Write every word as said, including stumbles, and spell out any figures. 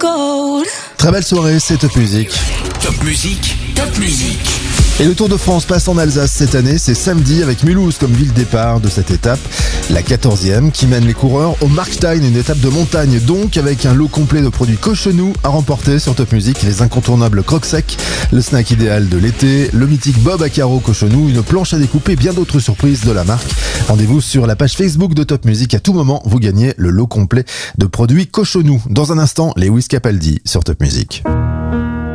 gold. Très belle soirée, c'est Top Music. Top Music, Top Music. Et le Tour de France passe en Alsace cette année, c'est samedi avec Mulhouse comme ville départ de cette étape, la quatorzième qui mène les coureurs au Markstein, une étape de montagne donc avec un lot complet de produits Cochonou à remporter sur Top Music, les incontournables croque-sec, le snack idéal de l'été, le mythique Bob à carreaux Cochonou, une planche à découper, bien d'autres surprises de la marque. Rendez-vous sur la page Facebook de Top Music, à tout moment vous gagnez le lot complet de produits Cochonou. Dans un instant, les Wiz Capaldi sur Top Music.